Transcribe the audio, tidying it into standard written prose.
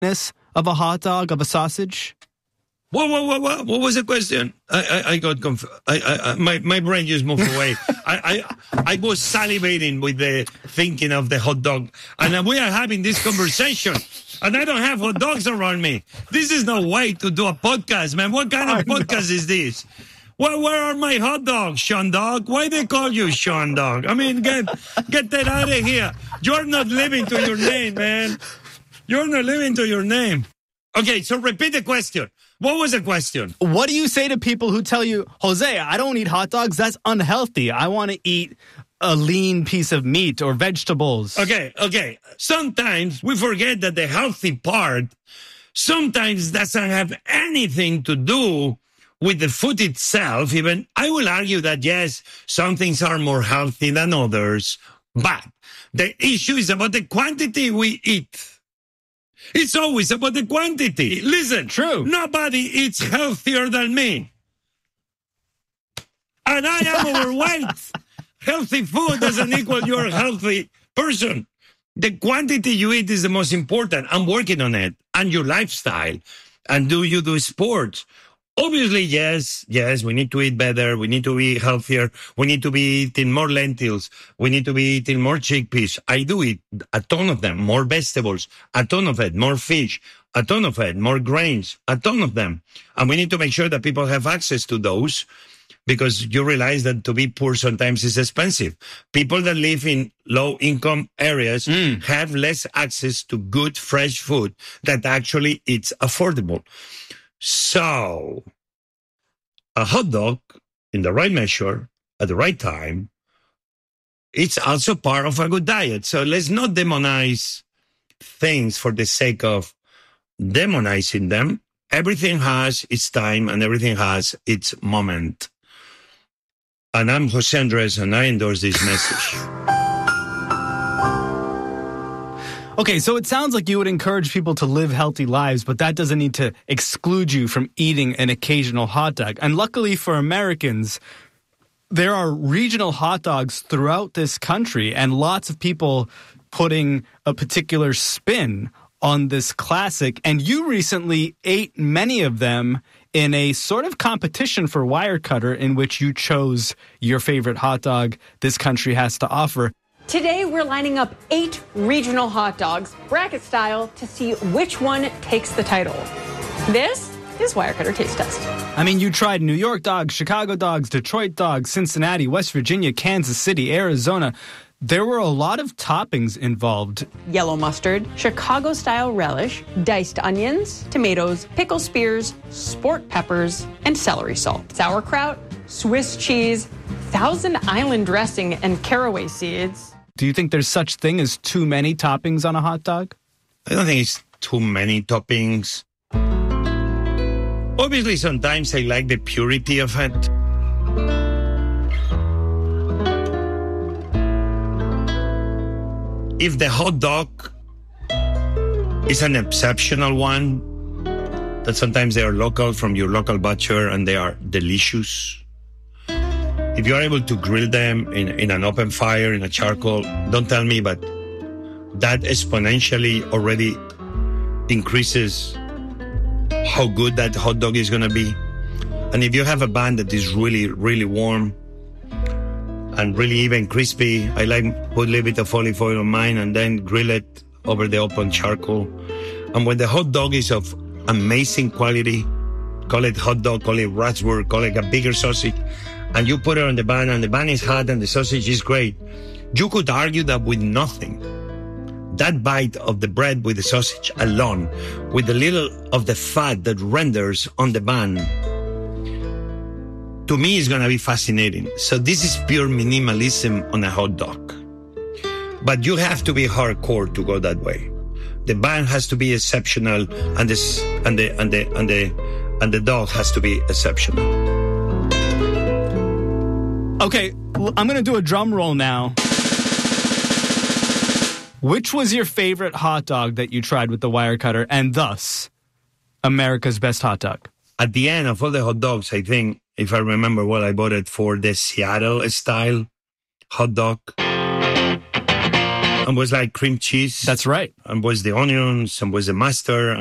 of a hot dog, of a sausage? What was the question? I got confused. My brain just moved away. I was salivating with the thinking of the hot dog. And we are having this conversation. And I don't have hot dogs around me. This is no way to do a podcast, man. What kind of podcast is this? Where are my hot dogs, Sean Dog? Why they call you Sean Dog? I mean, get that out of here. You're not living to your name, man. You're not living to your name. Okay, so repeat the question. What was the question? What do you say to people who tell you, Jose, I don't eat hot dogs. That's unhealthy. I want to eat a lean piece of meat or vegetables. Okay. Sometimes we forget that the healthy part sometimes doesn't have anything to do with the food itself. Even I will argue that, yes, some things are more healthy than others. But the issue is about the quantity we eat. It's always about the quantity. Listen, true. Nobody eats healthier than me. And I am overweight. Healthy food doesn't equal you're a healthy person. The quantity you eat is the most important. I'm working on it. And your lifestyle. And do you do sports? Obviously, yes, we need to eat better. We need to be healthier. We need to be eating more lentils. We need to be eating more chickpeas. I do eat a ton of them, more vegetables, a ton of it, more fish, a ton of it, more grains, a ton of them. And we need to make sure that people have access to those because you realize that to be poor sometimes is expensive. People that live in low-income areas have less access to good, fresh food that actually it's affordable. So, a hot dog in the right measure, at the right time, it's also part of a good diet. So let's not demonize things for the sake of demonizing them. Everything has its time and everything has its moment. And I'm Jose Andres and I endorse this message. Okay, so it sounds like you would encourage people to live healthy lives, but that doesn't need to exclude you from eating an occasional hot dog. And luckily for Americans, there are regional hot dogs throughout this country and lots of people putting a particular spin on this classic. And you recently ate many of them in a sort of competition for Wirecutter in which you chose your favorite hot dog this country has to offer. Today, we're lining up 8 regional hot dogs, bracket style, to see which one takes the title. This is Wirecutter Taste Test. I mean, you tried New York dogs, Chicago dogs, Detroit dogs, Cincinnati, West Virginia, Kansas City, Arizona. There were a lot of toppings involved. Yellow mustard, Chicago-style relish, diced onions, tomatoes, pickle spears, sport peppers, and celery salt. Sauerkraut, Swiss cheese, Thousand Island dressing, and caraway seeds. Do you think there's such thing as too many toppings on a hot dog? I don't think it's too many toppings. Obviously, sometimes I like the purity of it. If the hot dog is an exceptional one, that sometimes they are local from your local butcher and they are delicious. If you're able to grill them in an open fire, in a charcoal, don't tell me, but that exponentially already increases how good that hot dog is going to be. And if you have a bun that is really, really warm and really even crispy, I like put a little bit of olive oil on mine and then grill it over the open charcoal. And when the hot dog is of amazing quality, call it hot dog, call it Ratsburg, call it a bigger sausage, and you put it on the bun, and the bun is hot, and the sausage is great. You could argue that with nothing, that bite of the bread with the sausage alone, with a little of the fat that renders on the bun, to me is going to be fascinating. So this is pure minimalism on a hot dog. But you have to be hardcore to go that way. The bun has to be exceptional, and the dog has to be exceptional. Okay, I'm going to do a drum roll now. Which was your favorite hot dog that you tried with the Wirecutter and thus America's best hot dog? At the end of all the hot dogs, I think, if I remember well, I bought it for the Seattle style hot dog. And was like cream cheese. That's right. And was the onions and was the mustard